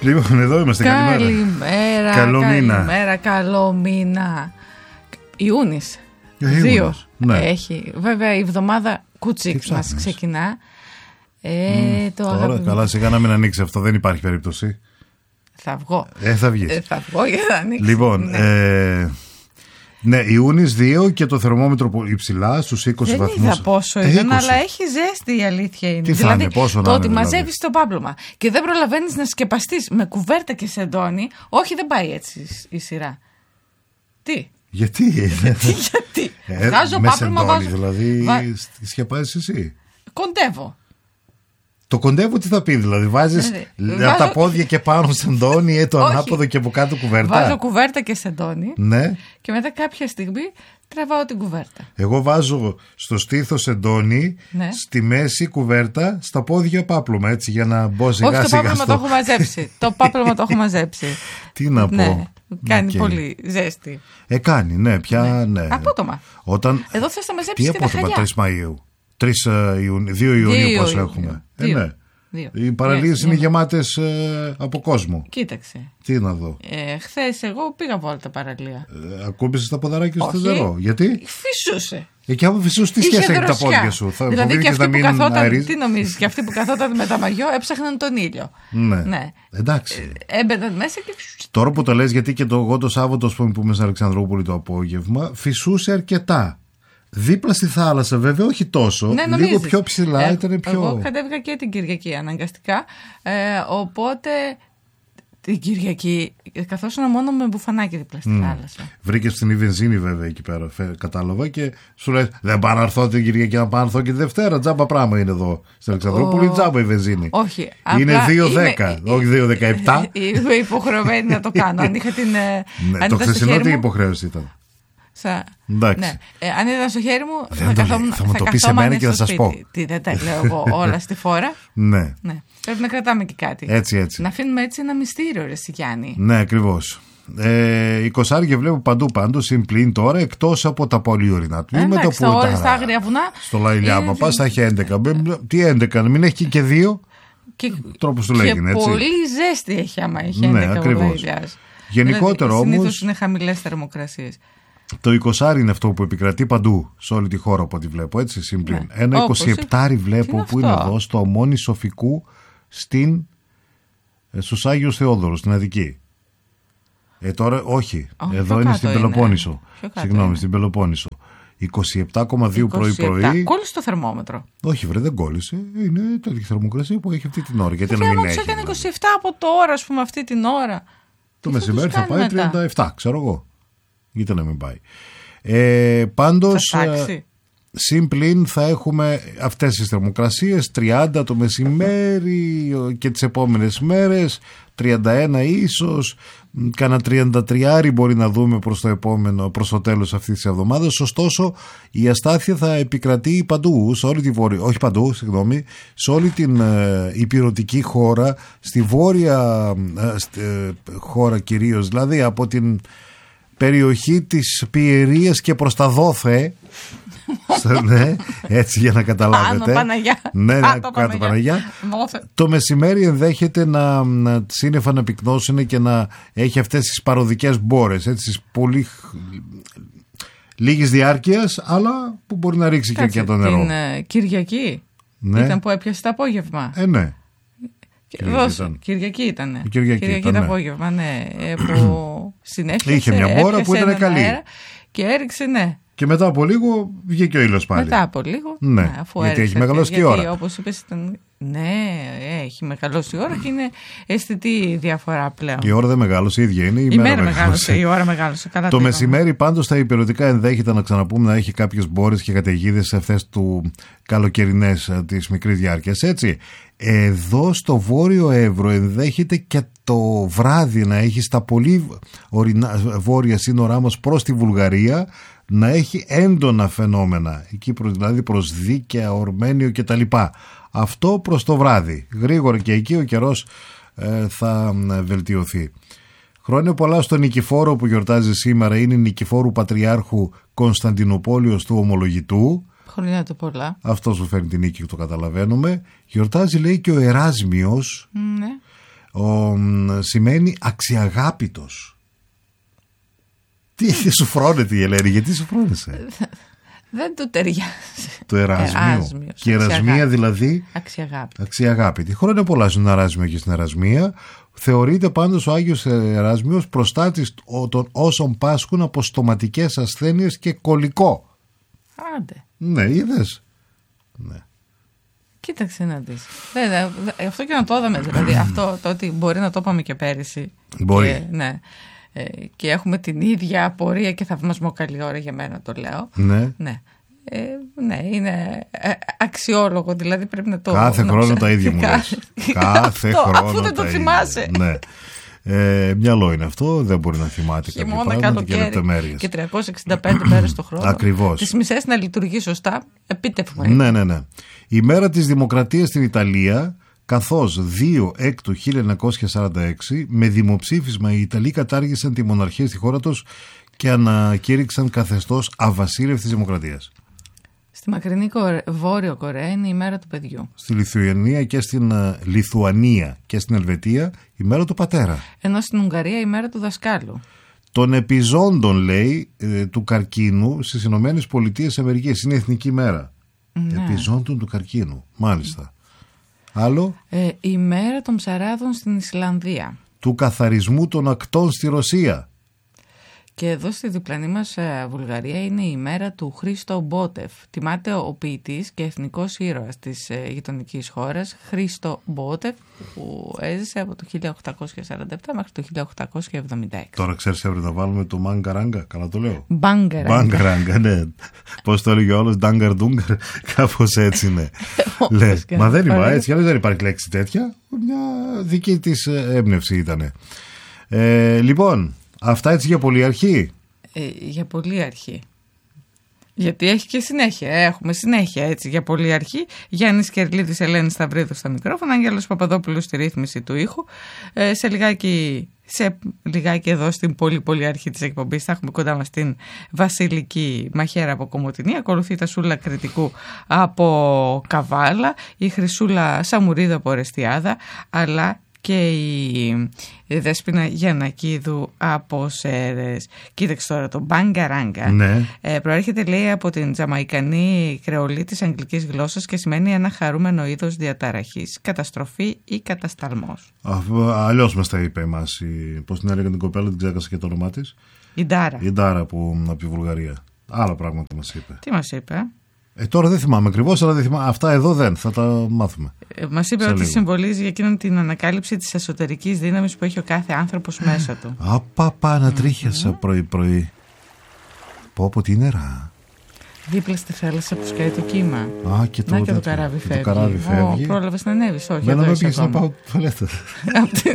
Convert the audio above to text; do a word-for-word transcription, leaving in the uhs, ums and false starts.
Λοιπόν, εδώ είμαστε. Καλημέρα. Καλημέρα. Καλό μήνα. Καλημέρα, καλό μήνα. Ιούνις. Ε, Δύο ναι. έχει. Βέβαια η εβδομάδα κουτσίκ μας ξεκινά. Ε, Mm, το τώρα αγαπημένο. καλά, σιγά να μην ανοίξει αυτό, δεν υπάρχει περίπτωση. Θα βγω. Ε, θα βγεις. Ε, θα βγω για να ανοίξει. Λοιπόν, ναι. ε, ναι, Ιούνις δύο και το θερμόμετρο υψηλά στους είκοσι Δεν βαθμούς. είδα πόσο Ε, ήταν, είκοσι. αλλά έχει ζέστη, η αλήθεια είναι. Τι θα δηλαδή, είναι, πόσο να το ότι είναι, δηλαδή. μαζεύεις το πάπλωμα και δεν προλαβαίνεις να σκεπαστείς με κουβέρτα και σεντόνι, όχι, δεν πάει έτσι η σειρά. Τι. Γιατί, γιατί, γιατί. ε, Βγάζω με πάπλωμα, σεντόνι, βάζω. δηλαδή Βα... σκεπάζεις εσύ. Κοντεύω. Το κοντεύω τι θα πει, δηλαδή βάζεις Ε, από βάζω... τα πόδια και πάνω σεντόνι ή το Όχι. ανάποδο και από κάτω κουβέρτα. Βάζω κουβέρτα και σεντόνι, Ναι. και μετά κάποια στιγμή τραβάω την κουβέρτα. Εγώ βάζω στο στήθος σεντόνι, Ναι. στη μέση κουβέρτα, στα πόδια πάπλωμα, έτσι για να μπω σιγά Όχι, το σιγά πάπλωμα στο... το έχω μαζέψει. Το πάπλωμα το έχω μαζέψει. Τι να πω. Ναι, κάνει Okay. πολύ ζέστη. Ε, κάνει, ναι, πια ναι. Ναι. Απότομα. Όταν... Εδώ θες να μαζέψεις Τι και τα απότομα, χαλιά. τρεις Μαΐου. τρεις Ιουνίου, δύο Ιουνίου πώς έχουμε. Ε, Δύο. ναι. Δύο. Οι παραλίες Ναι, είναι ναι. γεμάτες ε, από κόσμο. Κοίταξε. Τι να δω. Ε, χθες εγώ πήγα από όλα τα παραλία. Ε, ακούμπησες τα ποδαράκια στο Όχι. νερό. Γιατί? Φυσούσε. Εκεί άμα φυσούς τι Είχε σχέση έχει τα δροσιά. πόδια σου. Θα δηλαδή και φοβήθηκες αυτοί, να που μην καθόταν, αερίζ- τι νομίζεις, και αυτοί που καθόταν με τα μαγιό έψαχναν τον ήλιο. Ναι. Ναι. Εντάξει. Έμπαιναν μέσα και. Τώρα που το λες, γιατί και το εγώ το Σάββατο ας πούμε, που είμαι στην Αλεξανδρούπολη το απόγευμα, φυσούσε αρκετά. Δίπλα στη θάλασσα, βέβαια, όχι τόσο. Ναι, λίγο νομίζεις. πιο ψηλά Ε, ήταν πιο. Εγώ κατέβηκα και την Κυριακή αναγκαστικά. Ε, οπότε την Κυριακή καθόσουν μόνο με μπουφανάκι δίπλα στη Mm. θάλασσα. Βρήκε φθηνή βενζίνη, βέβαια, εκεί πέρα. Φε, κατάλαβα και σου λέει: Δεν πάω να έρθω την Κυριακή, να πάω να έρθω και τη Δευτέρα. Τζάμπα πράγμα είναι εδώ. Στην Αλεξανδρούπολη, Ο... τζάμπα η βενζίνη. Όχι. Είναι απλά δύο είμαι- δέκα, όχι δύο δεκαεπτά. Είμαι υποχρεωμένη να το κάνω. Αν είχα την. ε, Ναι, αν το ήταν στο χθεσινό χέρι τι μου, υποχρέωση ήταν. Σα... Εντάξει. Ναι. Ε, αν ήταν στο χέρι μου, Δεν θα, το καθόμουν, λέει. Θα μου το πεις καθόμουν εμένα και θα στο σας σπίτι. πω. Τι, δεν τα λέω εγώ όλα στη φόρα. Ναι, Ναι. Πρέπει να κρατάμε και κάτι. έτσι, έτσι. Να αφήνουμε έτσι ένα μυστήριο, ρε συ Γιάννη. Ναι, ακριβώς. Ε, εικοσάρια βλέπω παντού πάντως συμπλήν τώρα, εκτός από τα πολύ ορεινά τμήματα. Εντάξει, που τα όρια τα- στα άγρια βουνά. Στο Λαϊλιά, είναι μα πας, δι- θα έχει έντεκα. Μπε- Τι έντεκα, μην έχει και δύο. Και, Τρόπος του και λέγει, έτσι. πολύ ζέστη έχει άμα έχει Ναι, έντεκα ακριβώς. Λαϊλιάς. Γενικότερα δηλαδή, όμως- συνήθως είναι χαμηλές θερμοκρασίες. Το εικοσάρι είναι αυτό που επικρατεί παντού, σε όλη τη χώρα από ό,τι βλέπω, έτσι, συμπλήν. Ναι. Ένα Όπως εικοσιεπτάρι είναι βλέπω που είναι αυτό? εδώ, στο Ομόνι Σοφικού, στην, ε, στους Άγιους Θεόδωρους, στην Αττική. Ε, τώρα, όχι. Όχι, εδώ πιο είναι κάτω στην είναι. Πελοπόννησο. Πιο κάτω Συγγνώμη, είναι. στην Πελοπόννησο. εικοσιεπτά κόμμα δύο πρωί-πρωί. Κόλλησε το θερμόμετρο. Όχι, βρε, δεν κόλλησε. Είναι τέτοια θερμοκρασία που έχει αυτή την ώρα. Γιατί να Και μην άμα έχει. τους έκανε δηλαδή. είκοσι επτά από τώρα, ας πούμε, αυτή την ώρα. Το τι θα μεσημέρι τους θα κάνει πάει μετά? τριάντα επτά, ξέρω εγώ. Γιατί να μην πάει. Ε, πάντως, Θα φτάξει. συμπλήν θα έχουμε αυτές τις θερμοκρασίες, τριάντα το μεσημέρι και τις επόμενες μέρες, τριάντα ένα ίσως, κάνα τριάντα τρία μπορεί να δούμε προς το επόμενο, προς το τέλος αυτής της εβδομάδας. Ωστόσο, η αστάθεια θα επικρατεί παντού, σε όλη τη βόρεια, όχι παντού, συγγνώμη, σε όλη την ε, υπηρετική χώρα, στη βόρεια ε, στη, ε, χώρα κυρίως, δηλαδή από την περιοχή της Πιερίας και προς τα Δόθε. Ναι, έτσι για να καταλάβετε. Άνω Παναγιά. Ναι, ναι, Κάτω κάτω Παναγιά. Δόθε. Το μεσημέρι ενδέχεται να, να σύννεφα να πυκνώσουν και να έχει αυτές τις παροδικές μπόρες, έτσι, πολύ χ- λίγης διάρκειας, αλλά που μπορεί να ρίξει και, Κάτσε, και το νερό. την ε, Κυριακή Ναι. ήταν που έπιασε το απόγευμα. Ε, ναι. Και- Κυριακή δώσε, ήταν. Κυριακή ήταν. Η Κυριακή ήταν, το ναι. απόγευμα, ναι. Ε, που συνέχισε. Είχε μια μπόρα που έπιασε ήταν έναν καλή. αέρα Και έριξε, ναι. Και μετά από λίγο βγήκε ο ήλιος πάλι. Μετά από λίγο. Ναι, αφού γιατί έριξε, έχει μεγαλώσει και η γιατί, ώρα. όπως είπες, ήταν. Ναι, έχει μεγαλώσει η ώρα και είναι αισθητή η διαφορά πλέον. Η ώρα δεν μεγάλωσε, η ίδια είναι. Η, Η μέρα μέρα μεγάλωσε, η ώρα μεγάλωσε. Καλά Το είπαμε. μεσημέρι πάντως τα υπηρετικά ενδέχεται να ξαναπούμε να έχει κάποιες μπόρες και καταιγίδες σε αυτές του καλοκαιρινές ε, της μικρής διάρκειας, έτσι. Εδώ στο Βόρειο Εύρο ενδέχεται και το βράδυ να έχει στα πολύ ορεινά, βόρεια σύνορά μας προς τη Βουλγαρία να έχει έντονα φαινόμενα, εκεί προς, δηλαδή προς Δίκαια, Ορμένιο κτλ. Αυτό προς το βράδυ. Γρήγορα και εκεί ο καιρός ε, θα βελτιωθεί. Χρόνια πολλά στον Νικηφόρο που γιορτάζει σήμερα, είναι Νικηφόρου Πατριάρχου Κωνσταντινοπόλεως του Ομολογητού. Χρόνια του πολλά. Αυτό σου φέρνει την νίκη, το καταλαβαίνουμε. Γιορτάζει, λέει, και ο Εράσμιος, Ναι. Ο, σημαίνει αξιαγάπητος. Τι σου φρόνεται η Ελένη, γιατί σου φρόνεσαι? Δεν του ταιριάζει. Το εράσμιο. Και ερασμία δηλαδή αξιαγάπητη. Αξιαγάπητη. Χρόνια πολλά στον Εράσμιο και στην Ερασμία. Θεωρείται πάντως ο Άγιος Εράσμιος προστάτης των όσων πάσχουν από στοματικές ασθένειες και κολικό. Άντε. Ναι, είδες. Ναι. Κοίταξε να δεις. Αυτό και να το είδαμε. Δηλαδή αυτό το ότι μπορεί να το είπαμε και πέρυσι. Μπορεί. Και, ναι. Και έχουμε την ίδια απορία και θαυμασμό, καλή ώρα για μένα το λέω. Ναι. Ναι. Ε, ναι, είναι αξιόλογο, δηλαδή πρέπει να το... Κάθε να χρόνο τα ίδια μου λες. Κάθε αυτό, χρόνο αφού δεν το θυμάσαι. Ναι. Ε, μυαλό είναι αυτό, δεν μπορεί να θυμάται κάποια πράγματα και λεπτομέρειες. Και τριακόσιες εξήντα πέντε μέρες το χρόνο. Ακριβώς. Τις μισές να λειτουργεί σωστά, επίτευγμα. Ναι, ναι, ναι. Η μέρα της Δημοκρατίας στην Ιταλία, καθώς δύο έκτου χίλια εννιακόσια σαράντα έξι με δημοψήφισμα οι Ιταλοί κατάργησαν τη μοναρχία στη χώρα τους και ανακήρυξαν καθεστώς αβασίλευτης δημοκρατίας. Στη μακρινή Βόρειο Κορέα είναι η μέρα του παιδιού. Στη Λιθουανία και στην uh, Λιθουανία και στην Ελβετία η μέρα του πατέρα. Ενώ στην Ουγγαρία η μέρα του δασκάλου. Των επιζώντων, λέει, ε, του καρκίνου στις Ηνωμένες Πολιτείες Αμερικής. Είναι εθνική μέρα. Ναι. Επιζώντων του καρκίνου. Μάλιστα. Άλλο. Ε, η μέρα των ψαράδων στην Ισλανδία. Του καθαρισμού των ακτών στη Ρωσία. Και εδώ στη διπλανή μας Βουλγαρία είναι η μέρα του Χρήστο Μπότεφ. Τιμάται ο ποιητής και εθνικός ήρωας της γειτονικής χώρας, Χρήστο Μπότεφ, που έζησε από το χίλια οκτακόσια σαράντα επτά μέχρι το χίλια οκτακόσια εβδομήντα έξι. Τώρα ξέρεις, έπρεπε να βάλουμε το Μάγκαράγκα, καλά το λέω. Μπάγκαράγκα. Ναι. Πώς το έλεγε όλος, Ντάγκαρ Ντούγκαρ, κάπως έτσι είναι. Λες, μα δεν είμαι έτσι, δεν υπάρχει λέξη τέτοια. Μια δική της έμπνευση ήτανε. Ε, λοιπόν... Αυτά έτσι για πολύ αρχή. Ε, για πολύ αρχή. Γιατί έχει και συνέχεια. Έχουμε συνέχεια έτσι για πολύ αρχή. Γιάννης Κερλίδης, Ελένη Σταυρίδου στα μικρόφωνα, Άγγελος Παπαδόπουλος στη ρύθμιση του ήχου. Ε, σε, λιγάκι, σε λιγάκι εδώ στην πολύ πολύ αρχή της εκπομπής θα έχουμε κοντά μας την Βασιλική Μαχαίρα από Κομοτηνή. Ακολουθεί τα Σούλα Κρητικού από Καβάλα, η Χρυσούλα Σαμουρίδου από Ρεστιάδα, αλλά και η Δέσποινα Γιαννακίδου από Σέρες. Κοίταξε τώρα το Μπάγκαράγκα. Ναι. Ε, προέρχεται, λέει, από την τζαμαϊκανή κρεολή της αγγλικής γλώσσας και σημαίνει ένα χαρούμενο είδος διαταραχής, καταστροφή ή κατασταλμός. Αλλιώς μας τα είπε εμάς. Πώς την έλεγε την κοπέλα, την ξέχασα και το όνομά της. Η Ντάρα. Η Ντάρα που, από τη Βουλγαρία. Άλλα πράγματα μας είπε. Τι μας είπε? Ε, τώρα δεν θυμάμαι ακριβώς, αλλά δεν θυμάμαι. Αυτά εδώ δεν, θα τα μάθουμε. Ε, μας είπε ότι λίγο συμβολίζει για εκείνον την ανακάλυψη της εσωτερικής δύναμης που έχει ο κάθε άνθρωπος μέσα του. Απαπα, να τρίχιασα mm-hmm. πρωί-πρωί. Πω πω, τι νερά. Δίπλα στη θάλασσα που σκάει το κύμα. Α, και το, να και το καράβι φεύγει. Το καράβι φεύγει. Ω, πρόλαβες να ανέβεις, όχι. Δεν με πήγες να πάω τουαλέτα.